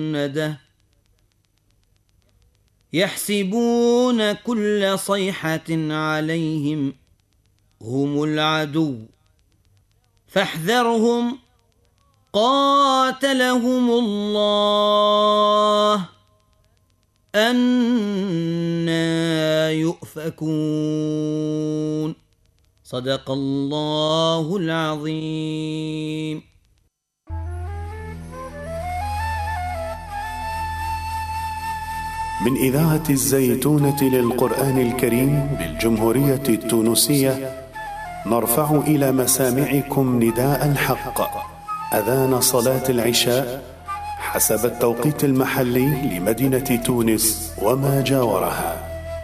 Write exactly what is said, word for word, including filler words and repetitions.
مسندة يحسبون كل صيحة عليهم هم العدو فاحذرهم قاتلهم الله أنى يؤفكون. صدق الله العظيم. من إذاعة الزيتونة للقرآن الكريم بالجمهورية التونسية نرفع إلى مسامعكم نداء الحق، أذان صلاة العشاء حسب التوقيت المحلي لمدينة تونس وما جاورها.